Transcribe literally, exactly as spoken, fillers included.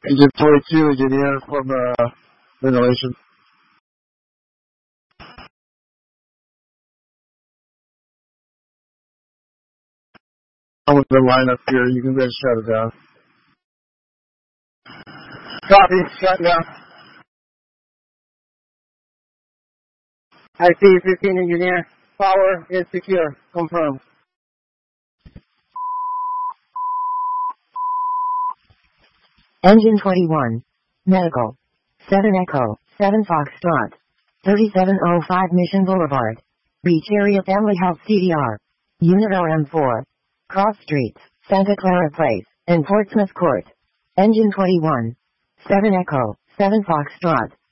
Engine twenty-two, engineer from uh, ventilation. I'm with the line up here. You can go ahead and shut it down. Copy. Shut down. I C fifteen engineer. Power is secure. Confirmed. Engine twenty-one. Medical. seven Echo. seven Foxtrot. thirty-seven oh five Mission Boulevard. Beach Area Family Health C D R. Unit O M four. Cross Streets, Santa Clara Place, and Portsmouth Court. Engine twenty-one. seven Echo. seven Foxtrot.